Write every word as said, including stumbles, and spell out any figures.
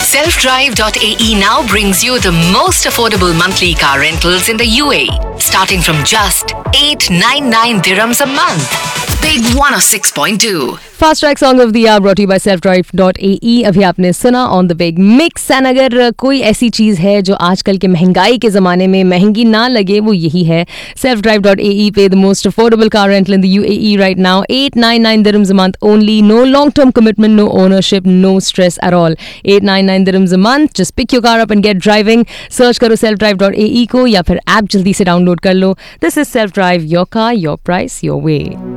self drive dot a e now brings you the most affordable monthly car rentals in the U A E, starting from just eight hundred ninety-nine dirhams a month. Big one oh six point two. Fast track song of the year brought you by self drive dot A ई। अभी आपने सुना on the big mix. And अगर कोई ऐसी चीज है जो आजकल के महंगाई के जमाने में महंगी ना लगे, वो यही है सेल्फ ड्राइव डॉट ए ई पे the most affordable car rental in the U A E right now. eight hundred ninety-nine dirhams a month only. No long term commitment, no ownership, no stress at all. eight hundred ninety-nine dirhams a month. Just pick your car up and get driving. Search करो self drive dot A ई को या फिर app जल्दी से download कर लो। This is self drive, your car, your price, your way.